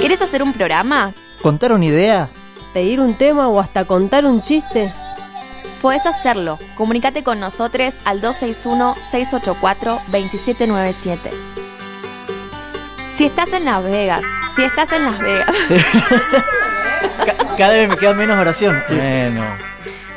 ¿Quieres hacer un programa? ¿Contar una idea? ¿Pedir un tema o hasta contar un chiste? Podés hacerlo. Comunícate con nosotros al 261-684-2797. Si estás en Las Vegas. Cada vez me queda menos oración. Bueno.